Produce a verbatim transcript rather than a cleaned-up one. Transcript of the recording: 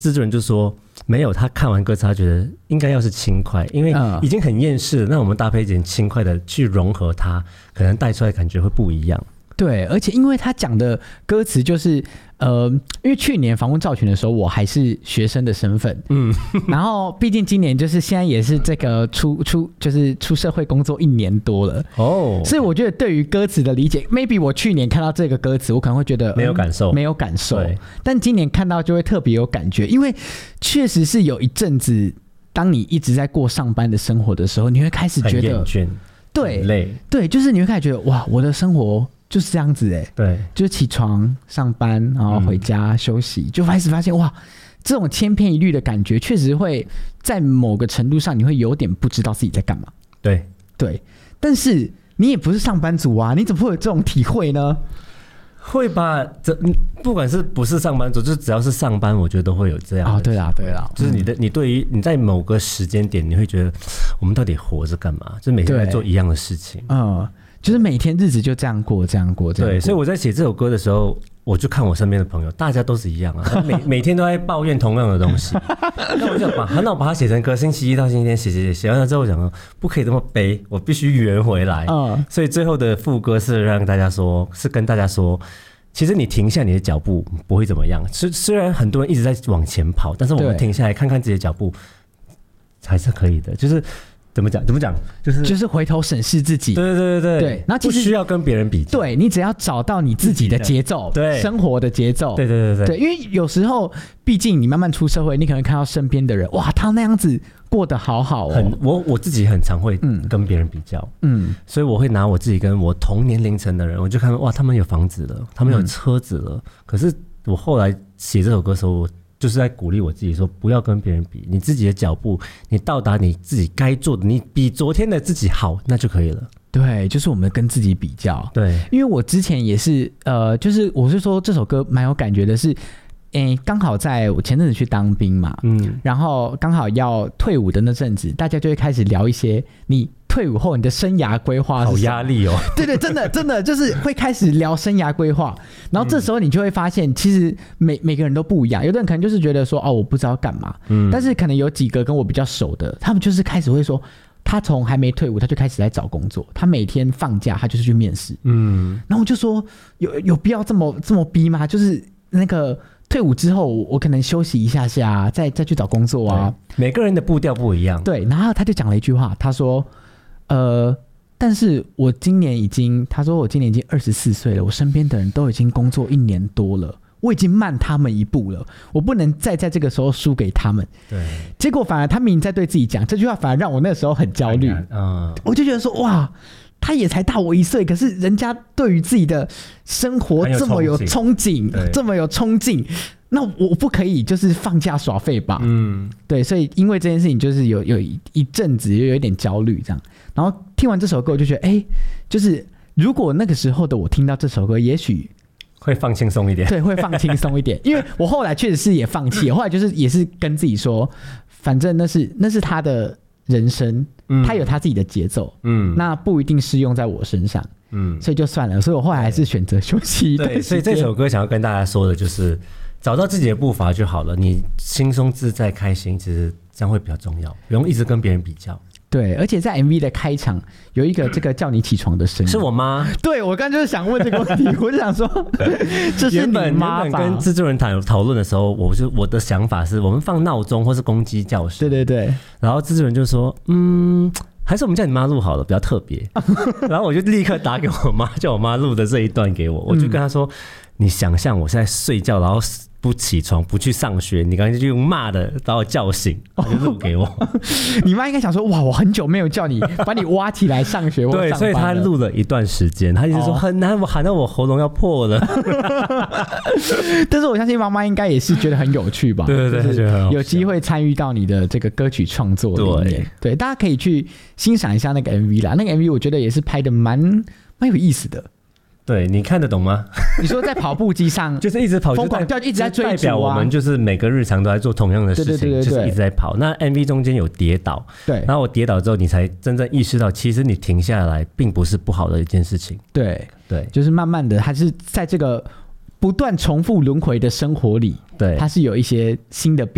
制作人就说没有，他看完歌词他觉得应该要是轻快，因为已经很厌世了，那我们搭配一点轻快的去融合它，可能带出来的感觉会不一样。 对，而且因为他讲的歌词就是，呃，因为去年访问赵群的时候，我还是学生的身份，嗯，然后毕竟今年就是现在也是这个出出就是出社会工作一年多了，哦，所以我觉得对于歌词的理解 ，maybe 我去年看到这个歌词，我可能会觉得、嗯、 没有感受， 没有感受，但今年看到就会特别有感觉，因为确实是有一阵子，当你一直在过上班的生活的时候，你会开始觉得很厌倦， 对， 很累， 对，就是你会开始觉得哇，我的生活。就是这样子哎、欸， 对， 就是起床上班，然后回家休息，嗯、就开始发现哇，这种千篇一律的感觉，确实会在某个程度上，你会有点不知道自己在干嘛。 对对，但是你也不是上班族啊，你怎么会有这种体会呢？ 会吧，这不管是不是上班族，就只要是上班，我觉得都会有这样的。 哦，对啦，对啦， 就是你的，你对于你在某个时间点，你会觉得我们到底活着干嘛？就每天在做一样的事情。嗯。 就是每天日子就这样过，这样过，这样过。 对，所以我在写这首歌的时候，我就看我身边的朋友，大家都是一样啊，每每天都在抱怨同样的东西。那我就把，那我把它写成歌，星期一到星期天写写写，写完了之后，我想说不可以这么悲，我必须圆回来。嗯，所以最后的副歌是让大家说，是跟大家说，其实你停下你的脚步不会怎么样。虽虽然很多人一直在往前跑，但是我们停下来看看自己的脚步，还是可以的。就是。怎么讲？怎么讲？就是就是回头审视自己。 对对对对对。然后其实不需要跟别人比较。 对，你只要找到你自己的节奏，对生活的节奏。 对对对对, 对。因为有时候，毕竟你慢慢出社会，你可能看到身边的人，哇，他那样子过得好好哦。 很，我我自己很常会跟别人比较，嗯，所以我会拿我自己跟我同年龄层的人，我就看哇，他们有房子了，他们有车子了。嗯、可是我后来写这首歌的时候，我。就是在鼓励我自己说，不要跟别人比，你自己的脚步，你到达你自己该做的，你比昨天的自己好，那就可以了。 对，就是我们跟自己比较。 对， 因为我之前也是，呃，就是我是说这首歌蛮有感觉的是，诶，刚好在我前阵子去当兵嘛，嗯，然后刚好要退伍的那阵子，大家就会开始聊一些你。退伍后你的生涯规划， 好压力哦。 对对，真的真的就是会开始聊生涯规划，然后这时候你就会发现，其实每每个人都不一样。有的人可能就是觉得说，哦，我不知道干嘛，嗯，但是可能有几个跟我比较熟的，他们就是开始会说，他从还没退伍他就开始在找工作，他每天放假他就是去面试，嗯，然后我就说，有有必要这么这么逼吗？就是那个。退伍之后，我可能休息一下下，再再去找工作啊。 每个人的步调不一样。 对，然后他就讲了一句话，他说：“呃，但是我今年已经，他说我今年已经二十四岁了，我身边的人都已经工作一年多了，我已经慢他们一步了，我不能再在这个时候输给他们。”对，结果反而他明明在对自己讲这句话，反而让我那时候很焦虑。嗯，我就觉得说，哇。他也才大我一岁，可是人家对于自己的生活这么有憧憬，这么有冲劲，那我不可以就是放假耍废吧？嗯，对，所以因为这件事情，就是有有一阵子有一点焦虑这样。然后听完这首歌，我就觉得，哎，就是如果那个时候的我听到这首歌，也许会放轻松一点， 对，会放轻松一点。因为我后来确实是也放弃，后来就是也是跟自己说，反正那是那是他的。人生，他有他自己的节奏，嗯，那不一定适用在我身上，嗯，所以就算了。所以我后来还是选择休息一段时间。 对，所以这首歌想要跟大家说的就是，找到自己的步伐就好了。你轻松自在、开心，其实这样会比较重要，不用一直跟别人比较。 对，而且在 M V 的开场有一个这个叫你起床的声音， 是我妈。 对，我刚刚就是想问这个问题，我就想说，这是你妈吧？ 原本跟制作人讨讨论的时候，我就我的想法是我们放闹钟或是公鸡叫声。 对对对。 然后制作人就说，嗯，还是我们叫你妈录好了，比较特别。然后我就立刻打给我妈，叫我妈录的这一段给我，我就跟她说，嗯、你想象我现在睡觉，然后。不起床不去上学，你刚才就用骂的把我叫醒，就录给我。 你妈应该想说，哇，我很久没有叫你把你挖起来上学或上班了。 对，所以她录了一段时间，她一直说很难，我喊到我喉咙要破了。 但是我相信妈妈应该也是觉得很有趣吧？ 对对对，就是有机会参与到你的这个歌曲创作里面。对, 对，大家可以去欣赏一下那个 M V 啦。那个 M V 我觉得也是拍的蛮蛮有意思的。 对，你看得懂吗？ 你说在跑步机上就是一直跑， 疯狂掉，一直在追逐啊， 代表我们就是每个日常都在做同样的事情，对对对对对，就是一直在跑。那 M V 中间有跌倒，对，然后我跌倒之后，你才真正意识到，其实你停下来并不是不好的一件事情。 对对， 就是慢慢的，它是在这个不断重复轮回的生活里，对，它是有一些新的变